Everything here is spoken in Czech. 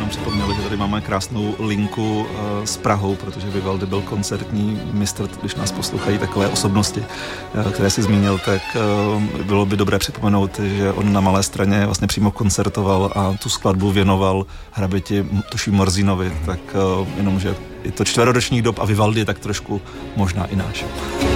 jenom připomněli, že tady máme krásnou linku s Prahou, protože Vivaldi byl koncertní mistr, když nás poslouchají takové osobnosti, které si zmínil, tak bylo by dobré připomenout, že on na Malé Straně vlastně přímo koncertoval a tu skladbu věnoval hraběti, tuším Morzinovi, tak jenom, že je to čtverodočních dob a Vivaldi je tak trošku možná i náš.